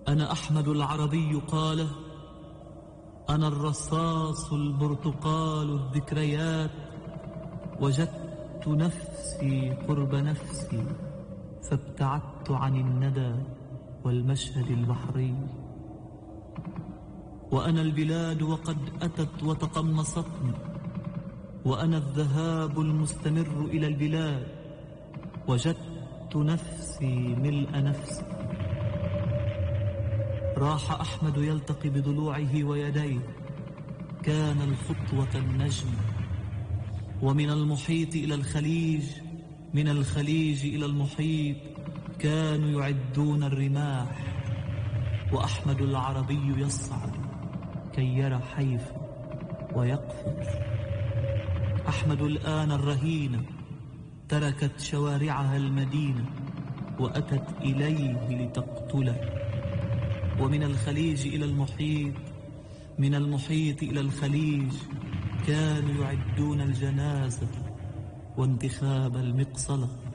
أنا أحمد العربي قال: أنا الرصاص البرتقال الذكريات، وجدت نفسي قرب نفسي فابتعدت عن الندى والمشهد البحري. وأنا البلاد وقد أتت وتقمصتني، وأنا الذهاب المستمر إلى البلاد، وجدت نفسي ملء نفسي. راح أحمد يلتقي بضلوعه ويديه، كان الخطوة النجم. ومن المحيط إلى الخليج، من الخليج إلى المحيط، كانوا يعدون الرماح. وأحمد العربي يصعد كي يرى حيفا ويقفز. أحمد الآن الرهينة تركت شوارعها المدينة وأتت إليه لتقتله. ومن الخليج إلى المحيط، من المحيط إلى الخليج، كانوا يعدون الجنازة وانتخاب المقصلة.